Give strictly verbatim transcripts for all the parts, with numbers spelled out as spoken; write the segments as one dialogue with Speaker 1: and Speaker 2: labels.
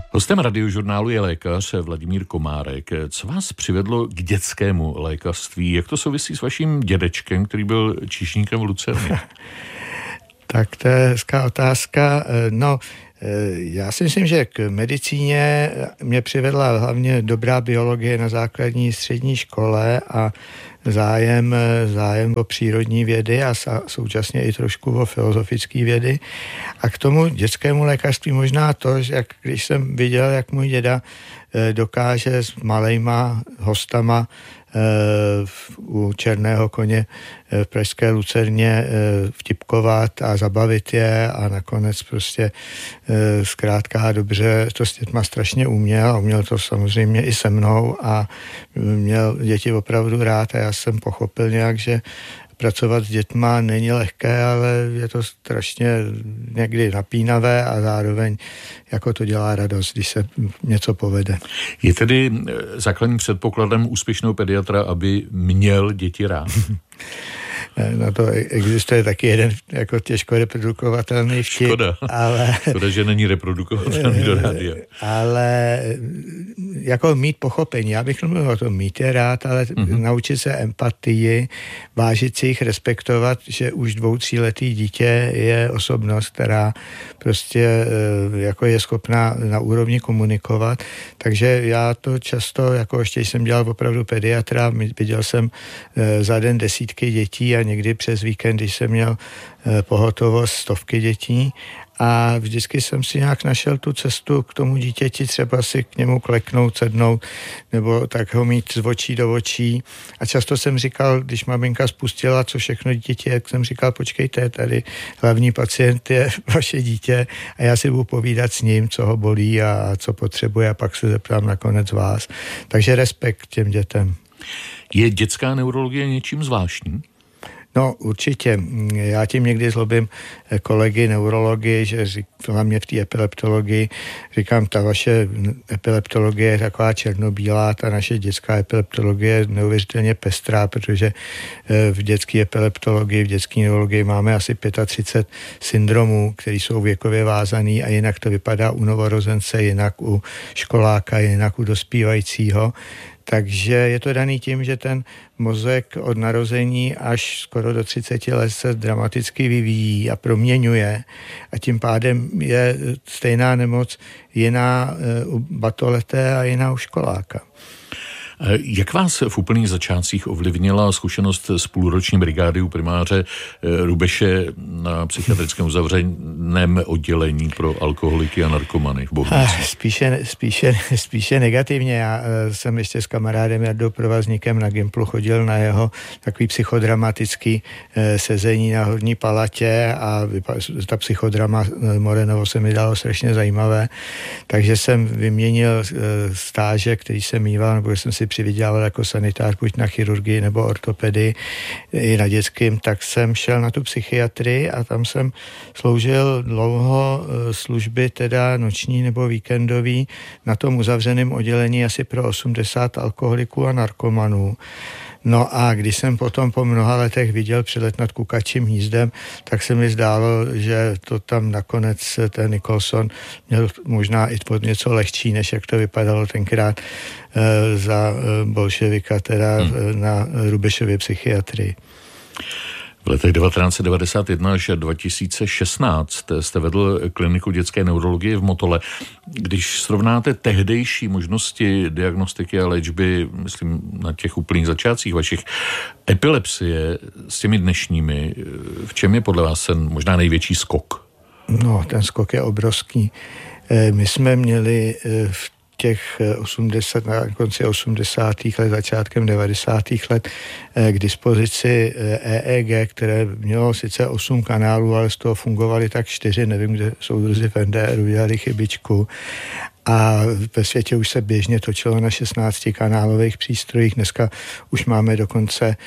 Speaker 1: Hostem Radiožurnálu je lékař Vladimír Komárek. Co vás přivedlo k dětskému lékařství? Jak to souvisí s vaším dědečkem, který byl číšníkem v Lucerně?
Speaker 2: Tak to je hezká otázka. No, já si myslím, že k medicíně mě přivedla hlavně dobrá biologie na základní střední škole a zájem, zájem o přírodní vědy a současně i trošku o filozofické vědy. A k tomu dětskému lékařství možná to, že jak, když jsem viděl, jak můj děda dokáže s malejma hostama u Černého koně v pražské Lucerně vtipkovat a zabavit je a nakonec prostě zkrátka a dobře to s dětma strašně uměl a uměl to samozřejmě i se mnou a měl děti opravdu rád a já jsem pochopil nějak, že pracovat s dětma není lehké, ale je to strašně někdy napínavé a zároveň jako to dělá radost, když se něco povede.
Speaker 1: Je tedy základním předpokladem úspěšného pediatra, aby měl děti rád?
Speaker 2: No to existuje taky jeden jako těžko reprodukovatelný vtip.
Speaker 1: Škoda,
Speaker 2: ale,
Speaker 1: Škoda, že není reprodukovatelný do rádia.
Speaker 2: Ale jako mít pochopení, já bych nemluvil o tom mít je rád, ale mm-hmm. naučit se empatii, vážit si jich, respektovat, že už dvou, tříletý dítě je osobnost, která prostě jako je schopná na úrovni komunikovat. Takže já to často, jako ještě jsem dělal opravdu pediatra, viděl jsem za den desítky dětí a někdy přes víkend, když jsem měl pohotovost stovky dětí a vždycky jsem si nějak našel tu cestu k tomu dítěti, třeba si k němu kleknout, sednout, nebo tak ho mít z očí do očí. A často jsem říkal, když maminka spustila, co všechno dítěti, jak jsem říkal, počkejte, tady hlavní pacient je vaše dítě a já si budu povídat s ním, co ho bolí a co potřebuje a pak se zeptám nakonec vás. Takže respekt těm dětem.
Speaker 1: Je dětská neurologie něčím zvláštní?
Speaker 2: No určitě. Já tím někdy zlobím kolegy neurology, že hlavně v té epileptologii říkám, ta vaše epileptologie je taková černobílá, ta naše dětská epileptologie je neuvěřitelně pestrá, protože v dětské epileptologii, v dětské neurologii máme asi třicet pět syndromů, které jsou věkově vázaný a jinak to vypadá u novorozence, jinak u školáka, jinak u dospívajícího. Takže je to daný tím, že ten mozek od narození až skoro do třiceti let se dramaticky vyvíjí a proměňuje a tím pádem je stejná nemoc jiná u batoleté a jiná u školáka.
Speaker 1: Jak vás v úplných začátcích ovlivnila zkušenost s půlroční brigády u primáře Rubeše na psychiatrickém uzavřeném oddělení pro alkoholiky a narkomany v Bohunici?
Speaker 2: Spíše, spíše, spíše negativně. Já jsem ještě s kamarádem Jardou Provazníkem na Gimplu chodil na jeho takový psychodramatický sezení na Horní palatě a ta psychodrama Morenovo se mi dalo strašně zajímavé. Takže jsem vyměnil stáže, který jsem mýval, nebo jsem si přivydělal jako sanitář, buď na chirurgii nebo ortopedii i na dětským, tak jsem šel na tu psychiatrii a tam jsem sloužil dlouho služby, teda noční nebo víkendový, na tom uzavřeném oddělení asi pro osmdesát alkoholiků a narkomanů. No a když jsem potom po mnoha letech viděl přelet nad Kukačím hnízdem, tak se mi zdálo, že to tam nakonec ten Nicholson měl možná i pod něco lehčí, než jak to vypadalo tenkrát e, za e, bolševika, teda hmm. na Rubešově psychiatrii.
Speaker 1: V letech devatenáct set devadesát jedna až dva tisíce šestnáct jste vedl kliniku dětské neurologie v Motole. Když srovnáte tehdejší možnosti diagnostiky a léčby, myslím na těch úplných začátcích vašich epilepsie s těmi dnešními, v čem je podle vás ten možná největší skok?
Speaker 2: No, ten skok je obrovský. My jsme měli v těch osmdesát, na konci osmdesátých let, začátkem devadesátých let k dispozici E E G, které mělo sice osm kanálů, ale z toho fungovaly tak čtyři, nevím, kde soudruzi v N D R udělali chybičku. A ve světě už se běžně točilo na šestnáctikanálových přístrojích. Dneska už máme dokonce e,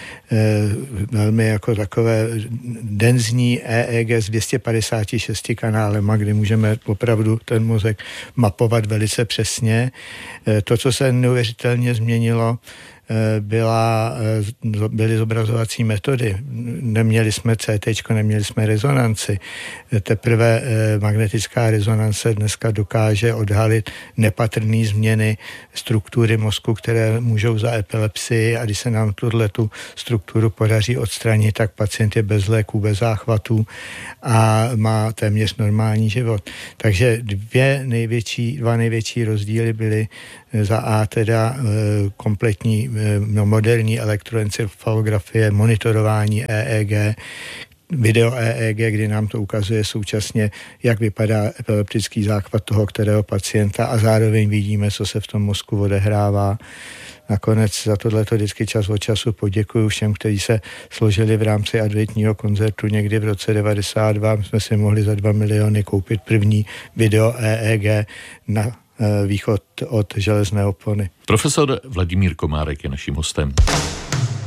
Speaker 2: velmi jako takové denzní E E G s dvě stě padesát šest kanálema, kdy můžeme opravdu ten mozek mapovat velice přesně. E, to, co se neuvěřitelně změnilo, byla, byly zobrazovací metody. Neměli jsme C T, neměli jsme rezonanci. Teprve magnetická rezonance dneska dokáže odhalit nepatrné změny struktury mozku, které můžou za epilepsii, a když se nám tu strukturu podaří odstranit, tak pacient je bez léků, bez záchvatů a má téměř normální život. Takže dvě největší, dva největší rozdíly byly za A teda kompletní no, moderní elektroencefalografie, monitorování E E G, video E E G, kdy nám to ukazuje současně, jak vypadá epileptický záchvat toho kterého pacienta a zároveň vidíme, co se v tom mozku odehrává. Nakonec za tohleto vždycky čas od času poděkuju všem, kteří se složili v rámci adventního koncertu někdy v roce devadesát dva. My jsme si mohli za dva miliony koupit první video E E G na východ od železné opony.
Speaker 1: Profesor Vladimír Komárek je naším hostem.